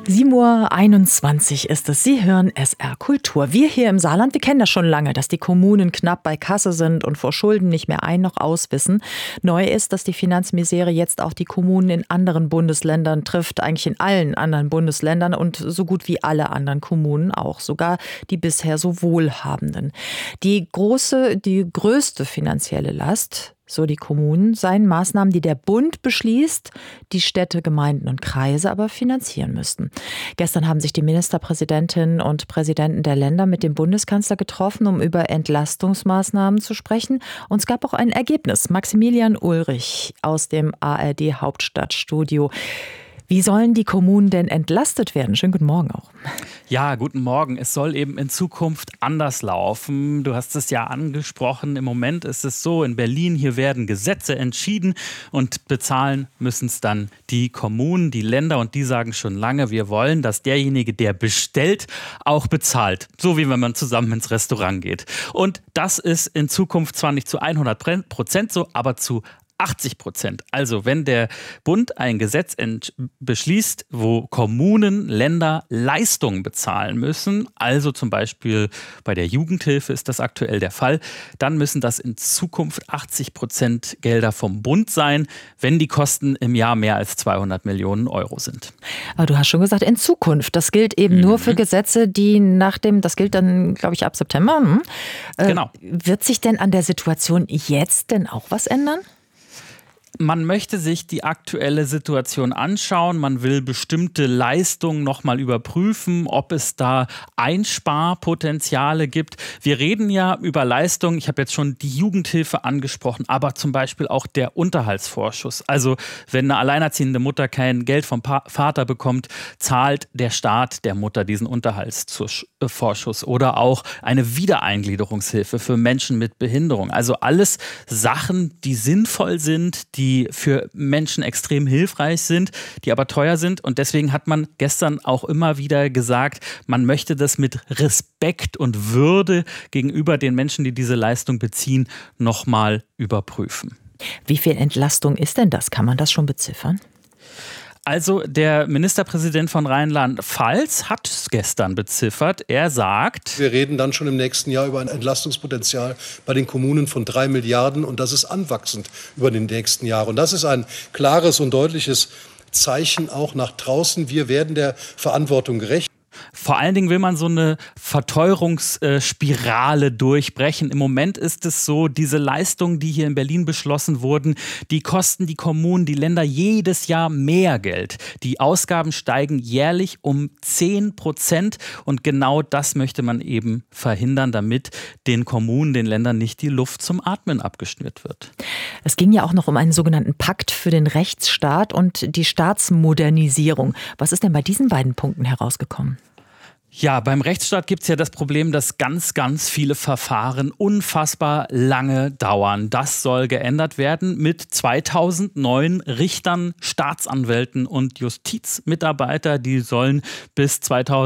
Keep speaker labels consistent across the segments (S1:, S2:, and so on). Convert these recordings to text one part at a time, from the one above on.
S1: 7:21 Uhr ist es. Sie hören SR Kultur. Wir hier im Saarland, wir kennen das schon lange, dass die Kommunen knapp bei Kasse sind und vor Schulden nicht mehr ein noch aus wissen. Neu ist, dass die Finanzmisere jetzt auch die Kommunen in anderen Bundesländern trifft, eigentlich in allen anderen Bundesländern und so gut wie alle anderen Kommunen auch, sogar die bisher so wohlhabenden. Die größte finanzielle Last, so die Kommunen, seien Maßnahmen, die der Bund beschließt, die Städte, Gemeinden und Kreise aber finanzieren müssten. Gestern haben sich die Ministerpräsidentinnen und Präsidenten der Länder mit dem Bundeskanzler getroffen, um über Entlastungsmaßnahmen zu sprechen. Und es gab auch ein Ergebnis. Maximilian Ulrich aus dem ARD Hauptstadtstudio. Wie sollen die Kommunen denn entlastet werden? Schönen guten Morgen auch.
S2: Ja, guten Morgen. Es soll eben in Zukunft anders laufen. Du hast es ja angesprochen. Im Moment ist es so, in Berlin, hier werden Gesetze entschieden und bezahlen müssen es dann die Kommunen, die Länder. Und die sagen schon lange, wir wollen, dass derjenige, der bestellt, auch bezahlt. So wie wenn man zusammen ins Restaurant geht. Und das ist in Zukunft zwar nicht zu 100% so, aber zu 80%. Also wenn der Bund ein Gesetz beschließt, wo Kommunen, Länder Leistungen bezahlen müssen, also zum Beispiel bei der Jugendhilfe ist das aktuell der Fall, dann müssen das in Zukunft 80% Gelder vom Bund sein, wenn die Kosten im Jahr mehr als 200 Millionen Euro sind.
S1: Aber du hast schon gesagt, in Zukunft. Das gilt eben nur für Gesetze, die das gilt dann, glaube ich, ab September.
S2: Genau.
S1: Wird sich denn an der Situation jetzt denn auch was ändern?
S2: Man möchte sich die aktuelle Situation anschauen. Man will bestimmte Leistungen nochmal überprüfen, ob es da Einsparpotenziale gibt. Wir reden ja über Leistungen, ich habe jetzt schon die Jugendhilfe angesprochen, aber zum Beispiel auch der Unterhaltsvorschuss. Also wenn eine alleinerziehende Mutter kein Geld vom Vater bekommt, zahlt der Staat der Mutter diesen Unterhaltsvorschuss. Oder auch eine Wiedereingliederungshilfe für Menschen mit Behinderung. Also alles Sachen, die sinnvoll sind, die für Menschen extrem hilfreich sind, die aber teuer sind. Und deswegen hat man gestern auch immer wieder gesagt, man möchte das mit Respekt und Würde gegenüber den Menschen, die diese Leistung beziehen, nochmal überprüfen.
S1: Wie viel Entlastung ist denn das? Kann man das schon beziffern?
S2: Also der Ministerpräsident von Rheinland-Pfalz hat es gestern beziffert. Er sagt:
S3: Wir reden dann schon im nächsten Jahr über ein Entlastungspotenzial bei den Kommunen von 3 Milliarden und das ist anwachsend über die nächsten Jahre. Und das ist ein klares und deutliches Zeichen auch nach draußen. Wir werden der Verantwortung gerecht.
S2: Vor allen Dingen will man so eine Verteuerungsspirale durchbrechen. Im Moment ist es so, diese Leistungen, die hier in Berlin beschlossen wurden, die kosten die Kommunen, die Länder jedes Jahr mehr Geld. Die Ausgaben steigen jährlich um 10% und genau das möchte man eben verhindern, damit den Kommunen, den Ländern nicht die Luft zum Atmen abgeschnürt wird.
S1: Es ging ja auch noch um einen sogenannten Pakt für den Rechtsstaat und die Staatsmodernisierung. Was ist denn bei diesen beiden Punkten herausgekommen?
S2: Ja, beim Rechtsstaat gibt es ja das Problem, dass ganz, ganz viele Verfahren unfassbar lange dauern. Das soll geändert werden mit 2009 Richtern, Staatsanwälten und Justizmitarbeiter. Die sollen bis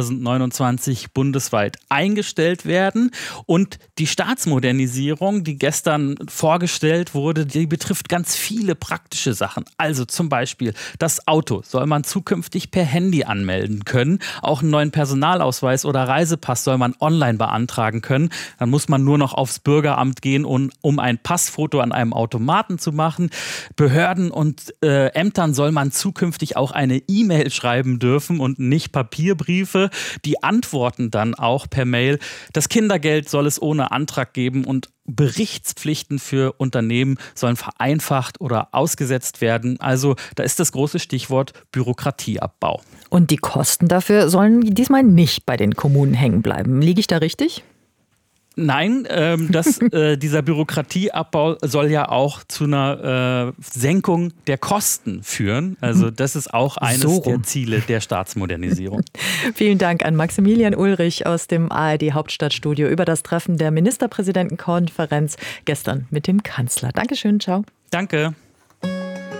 S2: 2029 bundesweit eingestellt werden. Und die Staatsmodernisierung, die gestern vorgestellt wurde, die betrifft ganz viele praktische Sachen. Also zum Beispiel das Auto soll man zukünftig per Handy anmelden können. Auch einen neuen Personalausweis oder Reisepass soll man online beantragen können. Dann muss man nur noch aufs Bürgeramt gehen, um ein Passfoto an einem Automaten zu machen. Behörden und Ämtern soll man zukünftig auch eine E-Mail schreiben dürfen und nicht Papierbriefe. Die antworten dann auch per Mail. Das Kindergeld soll es ohne Antrag geben und Berichtspflichten für Unternehmen sollen vereinfacht oder ausgesetzt werden. Also da ist das große Stichwort Bürokratieabbau.
S1: Und die Kosten dafür sollen diesmal nicht bei den Kommunen hängen bleiben. Liege ich da richtig?
S2: Nein, dieser Bürokratieabbau soll ja auch zu einer Senkung der Kosten führen. Also das ist auch eines der Ziele der Staatsmodernisierung.
S1: Vielen Dank an Maximilian Ulrich aus dem ARD Hauptstadtstudio über das Treffen der Ministerpräsidentenkonferenz gestern mit dem Kanzler. Dankeschön, ciao.
S2: Danke.